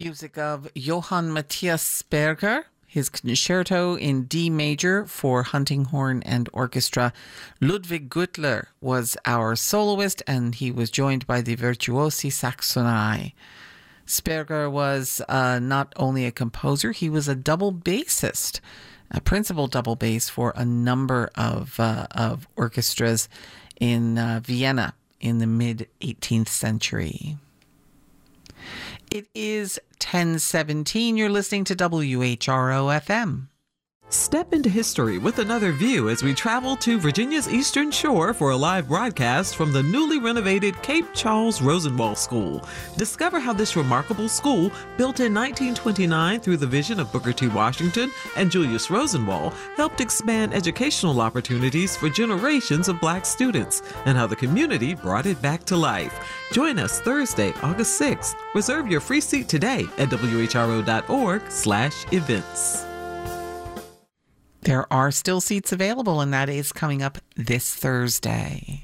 Music of Johann Matthias Sperger, his concerto in D major for hunting horn and orchestra. Ludwig Gutler was our soloist, and he was joined by the Virtuosi Saxonai. Sperger was not only a composer, he was a double bassist, a principal double bass for a number of orchestras in Vienna in the mid-18th century. It is 10:17. You're listening to WHRO FM. Step into history with another view as we travel to Virginia's Eastern Shore for a live broadcast from the newly renovated Cape Charles Rosenwald School. Discover how this remarkable school, built in 1929 through the vision of Booker T. Washington and Julius Rosenwald, helped expand educational opportunities for generations of Black students, and how the community brought it back to life. Join us Thursday, August 6th. Reserve your free seat today at whro.org/events. There are still seats available, and that is coming up this Thursday.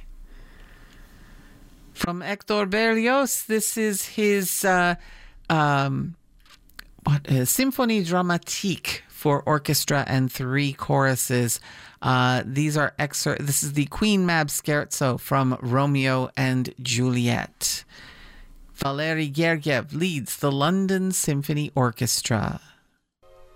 From Hector Berlioz, this is his Symphonie Dramatique for orchestra and 3 choruses. These are This is the Queen Mab Scherzo from Romeo and Juliet. Valery Gergiev leads the London Symphony Orchestra.